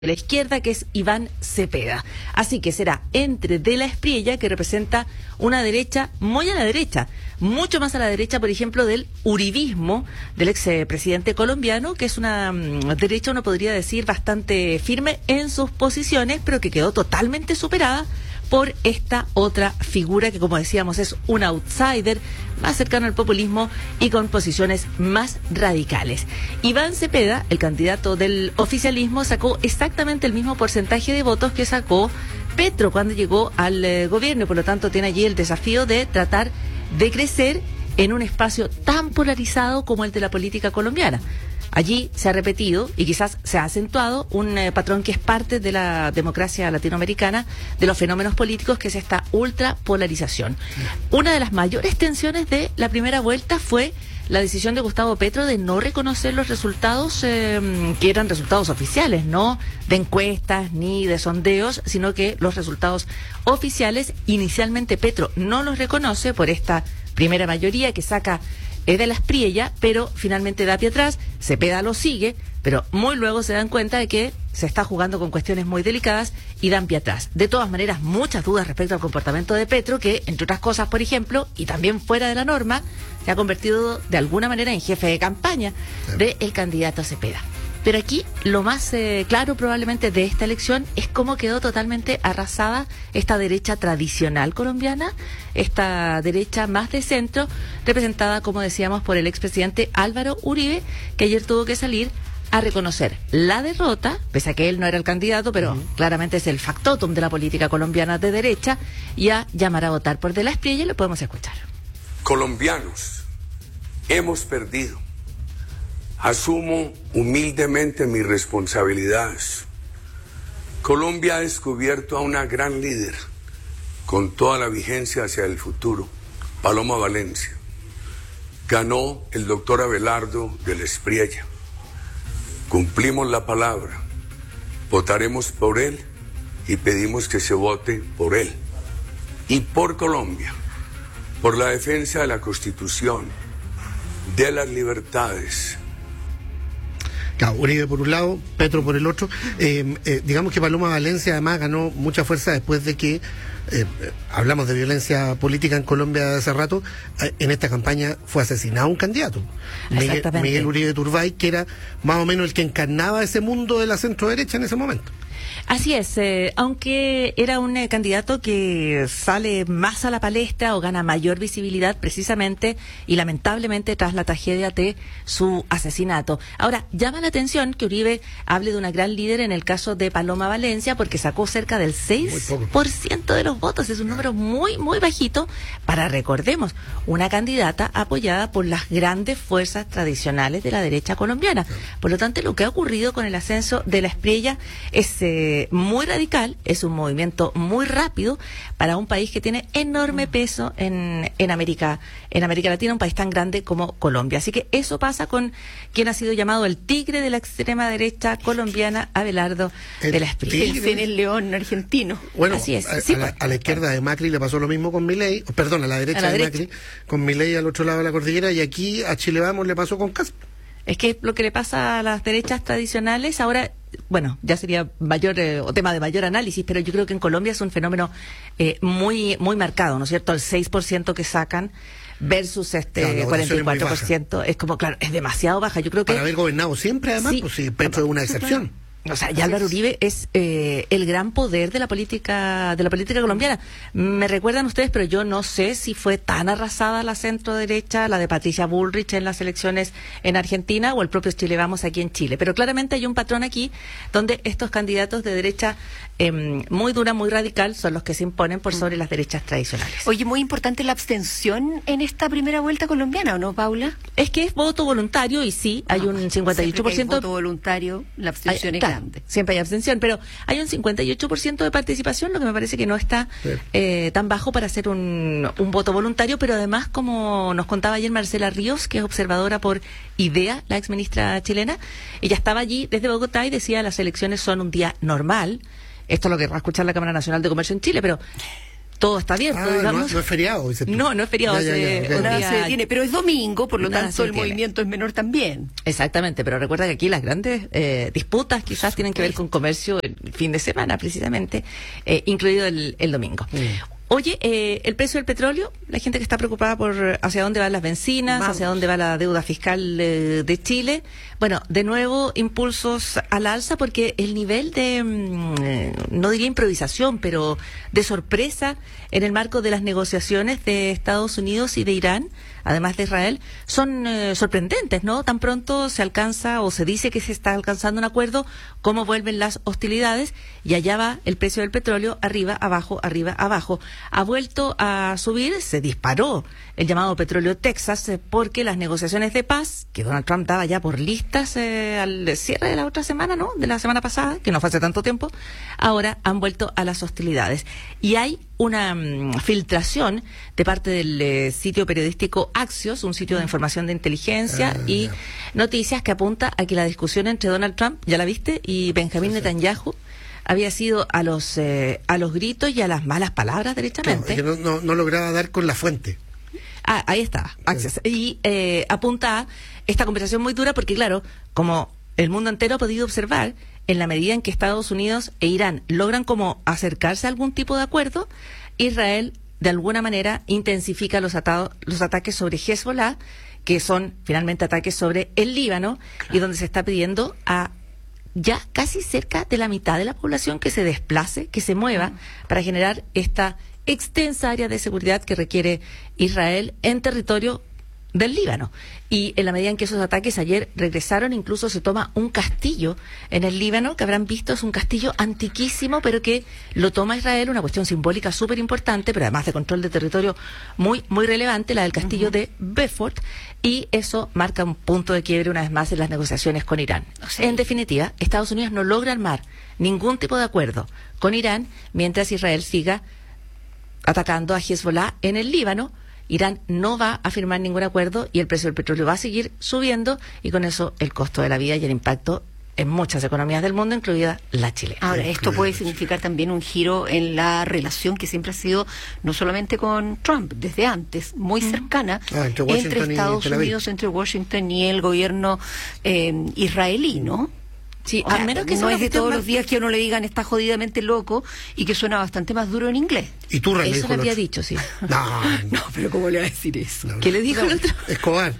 de la izquierda, que es Iván Cepeda. Así que será entre De la Espriella, que representa una derecha muy a la derecha, mucho más a la derecha, por ejemplo, del uribismo del expresidente colombiano, que es una derecha, uno podría decir, bastante firme en sus posiciones, pero que quedó totalmente superada por esta otra figura que, como decíamos, es un outsider más cercano al populismo y con posiciones más radicales. Iván Cepeda, el candidato del oficialismo, sacó exactamente el mismo porcentaje de votos que sacó Petro cuando llegó al gobierno, por lo tanto tiene allí el desafío de tratar de crecer en un espacio tan polarizado como el de la política colombiana. Allí se ha repetido y quizás se ha acentuado un patrón que es parte de la democracia latinoamericana, de los fenómenos políticos, que es esta ultrapolarización. Una de las mayores tensiones de la primera vuelta fue la decisión de Gustavo Petro de no reconocer los resultados que eran resultados oficiales, no de encuestas ni de sondeos, sino que los resultados oficiales. Inicialmente Petro no los reconoce por esta primera mayoría que saca De la Espriella, pero finalmente da pie atrás. Cepeda lo sigue, pero muy luego se dan cuenta de que se está jugando con cuestiones muy delicadas y dan pie atrás. De todas maneras, muchas dudas respecto al comportamiento de Petro, que, entre otras cosas, por ejemplo, y también fuera de la norma, se ha convertido de alguna manera en jefe de campaña del candidato Cepeda. Pero aquí lo más claro probablemente de esta elección es cómo quedó totalmente arrasada esta derecha tradicional colombiana, esta derecha más de centro, representada, como decíamos, por el expresidente Álvaro Uribe, que ayer tuvo que salir a reconocer la derrota, pese a que él no era el candidato, pero claramente es el factotum de la política colombiana de derecha, y a llamar a votar por De la Espriella. Lo podemos escuchar. Colombianos, hemos perdido. Asumo humildemente mis responsabilidades. Colombia ha descubierto a una gran líder con toda la vigencia hacia el futuro, Paloma Valencia. Ganó el doctor Abelardo de la Espriella. Cumplimos la palabra, votaremos por él y pedimos que se vote por él y por Colombia, por la defensa de la Constitución, de las libertades. Uribe por un lado, Petro por el otro. Digamos que Paloma Valencia además ganó mucha fuerza después de que hablamos de violencia política en Colombia de hace rato. En esta campaña fue asesinado un candidato, Miguel Uribe Turbay, que era más o menos el que encarnaba ese mundo de la centro derecha en ese momento. Así es, aunque era un candidato que sale más a la palestra o gana mayor visibilidad precisamente y lamentablemente tras la tragedia de su asesinato. Ahora, llama la atención que Uribe hable de una gran líder en el caso de Paloma Valencia, porque sacó cerca del 6% de los votos. Es un número muy, muy bajito para, recordemos, una candidata apoyada por las grandes fuerzas tradicionales de la derecha colombiana. Por lo tanto, lo que ha ocurrido con el ascenso de la Espriella es muy radical, es un movimiento muy rápido para un país que tiene enorme peso en América Latina, un país tan grande como Colombia. Así que eso pasa con quien ha sido llamado el tigre de la extrema derecha colombiana, Abelardo de la Espriella. El león argentino. Bueno, así es. A la izquierda de Macri le pasó lo mismo con Milei, perdón, a la derecha de Macri, con Milei al otro lado de la cordillera, y aquí a Chile Vamos le pasó con Kast. Es que lo que le pasa a las derechas tradicionales ahora, bueno, ya sería mayor o tema de mayor análisis, pero yo creo que en Colombia es un fenómeno muy muy marcado, ¿no es cierto? El 6% que sacan versus 44%, es como, claro, es demasiado baja. Yo creo que para haber gobernado siempre, además, sí, pues sí, Petro es una excepción. Claro. O sea, y Álvaro Uribe es el gran poder de la política colombiana. Me recuerdan ustedes, pero yo no sé si fue tan arrasada la centro derecha, la de Patricia Bullrich en las elecciones en Argentina, o el propio Chile Vamos aquí en Chile. Pero claramente hay un patrón aquí donde estos candidatos de derecha muy dura, muy radical, son los que se imponen por sobre las derechas tradicionales. Oye, muy importante la abstención en esta primera vuelta colombiana, ¿o no, Paula? Es que es voto voluntario y sí, hay un 58%. Que hay voto voluntario, la abstención es grande. Siempre hay abstención, pero hay un 58% de participación, lo que me parece que no está tan bajo para hacer un voto voluntario, pero además, como nos contaba ayer Marcela Ríos, que es observadora por IDEA, la exministra chilena, ella estaba allí desde Bogotá y decía las elecciones son un día normal. Esto es lo que va a escuchar la Cámara Nacional de Comercio en Chile, pero todo está abierto, digamos. No es feriado, dices tú. No es feriado. Nada se detiene, pero es domingo, por lo Nada tanto se el detiene. movimiento es menor también. Exactamente, pero recuerda que aquí las grandes disputas quizás tienen que ver con comercio el fin de semana, precisamente, incluido el domingo. Oye, el precio del petróleo, la gente que está preocupada por hacia dónde van las bencinas, hacia dónde va la deuda fiscal de Chile. Bueno, de nuevo impulsos al alza porque el nivel de, no diría improvisación, pero de sorpresa en el marco de las negociaciones de Estados Unidos y de Irán, además de Israel, son sorprendentes, ¿no? Tan pronto se alcanza o se dice que se está alcanzando un acuerdo, cómo vuelven las hostilidades y allá va el precio del petróleo arriba, abajo, arriba, abajo. Ha vuelto a subir, se disparó el llamado petróleo Texas porque las negociaciones de paz, que Donald Trump daba ya por listas al cierre de la otra semana, ¿no? De la semana pasada, que no fue hace tanto tiempo, ahora han vuelto a las hostilidades. Y hay una filtración de parte del sitio periodístico Axios, un sitio de información de inteligencia y noticias que apunta a que la discusión entre Donald Trump, ¿ya la viste?, y Benjamín Netanyahu había sido a los gritos y a las malas palabras, derechamente. Claro, es que no lograba dar con la fuente. Ahí está, Axios. Y apunta a esta conversación muy dura porque, claro, como el mundo entero ha podido observar, en la medida en que Estados Unidos e Irán logran como acercarse a algún tipo de acuerdo, Israel de alguna manera intensifica los ataques sobre Hezbollah, que son finalmente ataques sobre el Líbano, y donde se está pidiendo a ya casi cerca de la mitad de la población que se desplace, que se mueva, para generar esta extensa área de seguridad que requiere Israel en territorio del Líbano. Y en la medida en que esos ataques ayer regresaron, incluso se toma un castillo en el Líbano, que habrán visto, es un castillo antiquísimo, pero que lo toma Israel, una cuestión simbólica súper importante, pero además de control de territorio muy, muy relevante, la del castillo de Beaufort, y eso marca un punto de quiebre una vez más en las negociaciones con Irán. En definitiva, Estados Unidos no logra armar ningún tipo de acuerdo con Irán mientras Israel siga atacando a Hezbollah en el Líbano. Irán no va a firmar ningún acuerdo y el precio del petróleo va a seguir subiendo, y con eso el costo de la vida y el impacto en muchas economías del mundo, incluida la chilena. Ahora, esto puede significar también un giro en la relación que siempre ha sido, no solamente con Trump, desde antes, muy cercana, entre Estados Unidos, entre Washington y el gobierno israelí, ¿no? Sí, a menos que no es de todos los días que a uno le digan está jodidamente loco y que suena bastante más duro en inglés. Y tú, eso le había dicho, sí. No, pero ¿cómo le va a decir eso? ¿Qué le dijo el otro? Escobar.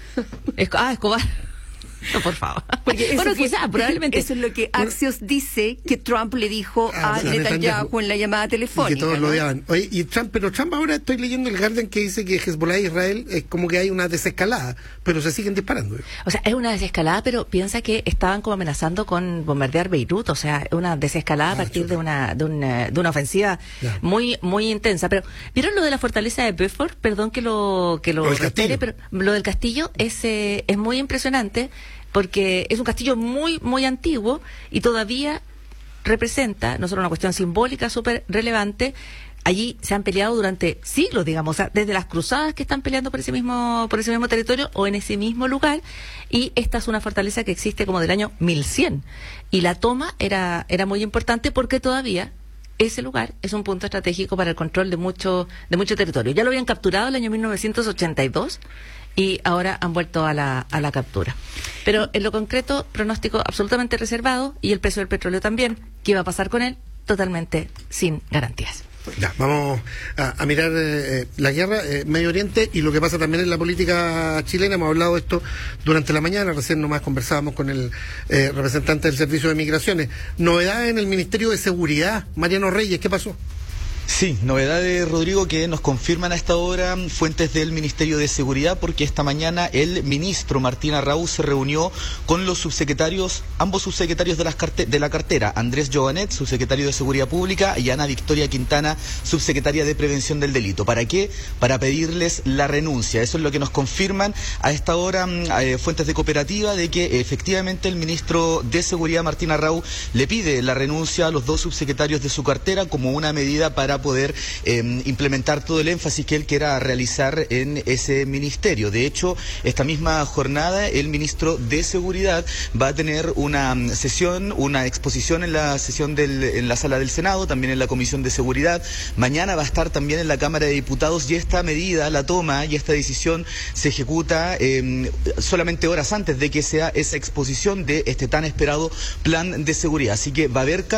Escobar. No, por favor. Porque bueno, quizás, probablemente. Eso es lo que Axios dice que Trump le dijo a Netanyahu en la llamada telefónica. Y que todos lo odiaban. Oye, pero Trump ahora, estoy leyendo el Guardian que dice que Hezbollah e Israel es como que hay una desescalada, pero se siguen disparando. O sea, es una desescalada, pero piensa que estaban como amenazando con bombardear Beirut, o sea, es una desescalada a partir de una ofensiva muy, muy intensa. Pero, ¿vieron lo de la fortaleza de Beaufort? Perdón que lo retere, pero lo del castillo es muy impresionante, porque es un castillo muy, muy antiguo y todavía representa no solo una cuestión simbólica súper relevante. Allí se han peleado durante siglos, digamos, o sea, desde las cruzadas que están peleando por ese mismo territorio o en ese mismo lugar, y esta es una fortaleza que existe como del año 1100, y la toma era muy importante porque todavía ese lugar es un punto estratégico para el control de mucho territorio. Ya lo habían capturado en el año 1982 y ahora han vuelto a la captura. Pero en lo concreto, pronóstico absolutamente reservado, y el precio del petróleo también. ¿Qué va a pasar con él? Totalmente sin garantías. Ya, vamos a mirar la guerra, Medio Oriente, y lo que pasa también en la política chilena. Hemos hablado de esto durante la mañana, recién nomás conversábamos con el representante del Servicio de Migraciones. Novedades en el Ministerio de Seguridad, Mariano Reyes, ¿qué pasó? Sí, novedades, Rodrigo, que nos confirman a esta hora fuentes del Ministerio de Seguridad, porque esta mañana el ministro Martín Arrau se reunió con los subsecretarios, ambos subsecretarios de la cartera, Andrés Jovanet, subsecretario de Seguridad Pública, y Ana Victoria Quintana, subsecretaria de Prevención del Delito. ¿Para qué? Para pedirles la renuncia. Eso es lo que nos confirman a esta hora fuentes de Cooperativa, de que efectivamente el ministro de Seguridad, Martín Arrau, le pide la renuncia a los dos subsecretarios de su cartera como una medida para para poder implementar todo el énfasis que él quiera realizar en ese ministerio. De hecho, esta misma jornada el ministro de Seguridad va a tener una sesión, una exposición en la sesión en la sala del Senado, también en la Comisión de Seguridad. Mañana va a estar también en la Cámara de Diputados, y esta medida la toma y esta decisión se ejecuta solamente horas antes de que sea esa exposición de este tan esperado plan de seguridad. Así que va a haber